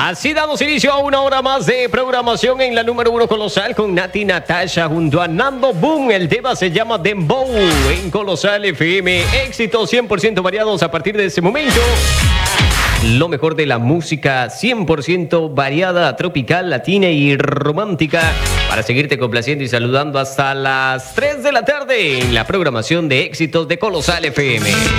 Así damos inicio a una hora más de programación en la número 1 Colosal con Nati Natasha junto a Nando Boom. El tema se llama Dembow en Colosal FM. Éxitos 100% variados a partir de ese momento. Lo mejor de la música 100% variada, tropical, latina y romántica para seguirte complaciendo y saludando hasta las 3 de la tarde en la programación de éxitos de Colosal FM.